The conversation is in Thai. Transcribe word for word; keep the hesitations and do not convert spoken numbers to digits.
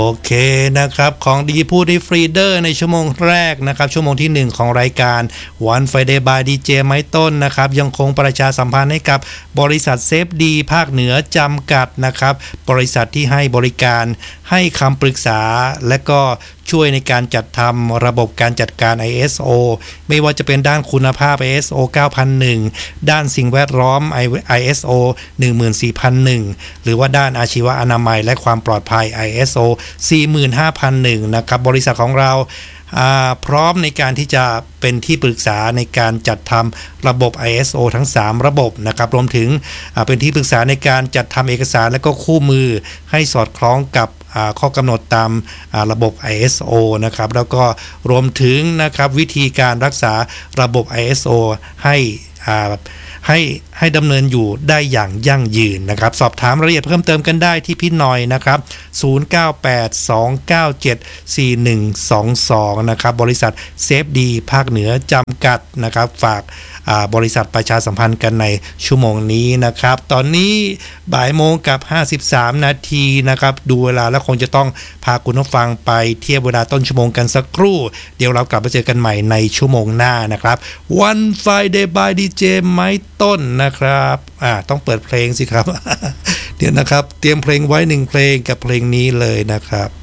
โอเคนะครับของดีพูดได้ฟรีเดอร์ในชั่วโมงแรกนะครับชั่วโมงที่หนึ่งของรายการ One Friday by ดี เจ ไม้ต้นนะครับยังคงประชาสัมพันธ์ให้กับบริษัทเซฟดีภาคเหนือจำกัดนะครับบริษัทที่ให้บริการให้คำปรึกษาและก็ช่วยในการจัดทำระบบการจัดการ ไอ เอส โอ ไม่ว่าจะเป็นด้านคุณภาพ ไอ เอส โอ เก้าพันหนึ่ง ด้านสิ่งแวดล้อม ไอ เอส โอ หนึ่งหมื่นสี่พันหนึ่ง หรือว่าด้านอาชีวอนามัยและความปลอดภัย ไอ เอส โอ สี่หมื่นห้าพันหนึ่ง นะครับบริษัทของเราพร้อมในการที่จะเป็นที่ปรึกษาในการจัดทำระบบ ไอ เอส โอ ทั้งสามระบบนะครับรวมถึงเป็นที่ปรึกษาในการจัดทำเอกสารและก็คู่มือให้สอดคล้องกับข้อกำหนดตามระบบ ไอ เอส โอ นะครับแล้วก็รวมถึงนะครับวิธีการรักษาระบบ ไอ เอส โอ ให้ให้ให้ดำเนินอยู่ได้อย่างยั่งยืนนะครับสอบถามรายละเอียดเพิ่มเติมกันได้ที่พี่หน่อยนะครับศูนย์ เก้า แปด สอง เก้า เจ็ด สี่ หนึ่ง สอง สองนะครับบริษัทเซฟดีภาคเหนือจำกัดนะครับฝากบริษัทประชาสัมพันธ์กันในชั่วโมงนี้นะครับตอนนี้บ่ายโมงกับห้าสิบสามนาทีนะครับดูเวลาแล้วคงจะต้องพาคุณผู้ฟังไปเทียบเวลาต้นชั่วโมงกันสักครู่เดี๋ยวเรากลับมาเจอกันใหม่ในชั่วโมงหน้านะครับ One Friday by ดี เจ ไม้ต้นนะครับอ่าต้องเปิดเพลงสิครับ เดี๋ยวนะครับเตรียมเพลงไว้หนึ่งเพลงกับเพลงนี้เลยนะครับ